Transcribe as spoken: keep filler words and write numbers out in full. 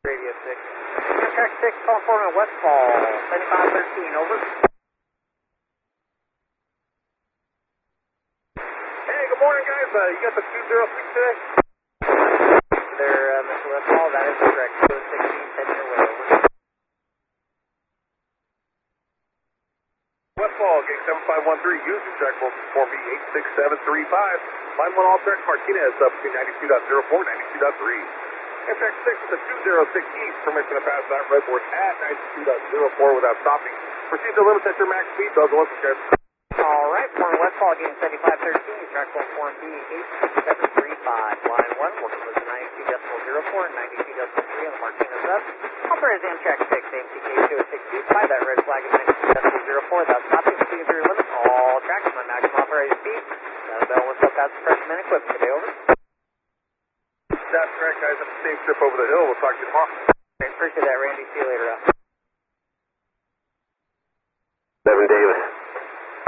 Radio six. Track six, calling for me on Westfall, seventy-five thirteen, over. Hey, good morning, guys. Uh, you got the two zero six today? There, uh, Mister Westfall, that is correct. two oh sixteen, send your way, over. Westfall, gate seven five one three, using track four B eight six seven three five. Line one all track, Martinez, up to ninety-two point oh four, ninety-two point three. And track six with the two zero six east, permission to pass that redboard at ninety-two point oh four without stopping. Proceed to limit at your max speed, those are listen, guys. All right, morning Westfall, game seventy-five thirteen, track four B eight six seven three five. Line one, working with the ninety-two point oh four and ninety-two point three on the Martinez up. Operator is track six, A M C K two oh six east, by that red flag at ninety-two point oh four without stopping. Speed through your limits, all tracks, my maximum operating speed. Uh, Bell what's up, that's the freshman equipment today, over. That's correct, guys. That's the same trip over the hill. We'll talk to you tomorrow. Okay, appreciate that, Randy. See you later, up. Seven Davis.